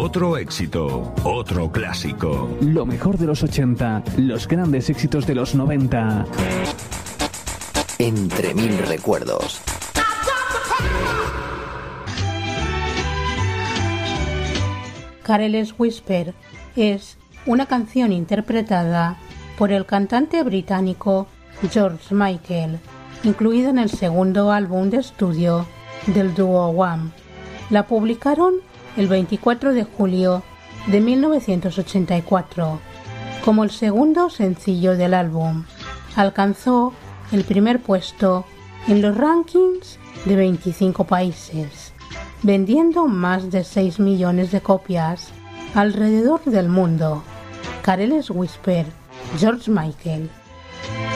Otro éxito, otro clásico. Lo mejor de los 80, los grandes éxitos de los 90. Entre mil recuerdos. Careless Whisper es una canción interpretada por el cantante británico George Michael, incluida en el segundo álbum de estudio del dúo Wham. La publicaron el 24 de julio de 1984 como el segundo sencillo del álbum. Alcanzó el primer puesto en los rankings de 25 países, vendiendo más de 6 millones de copias alrededor del mundo. Careless Whisper, George Michael.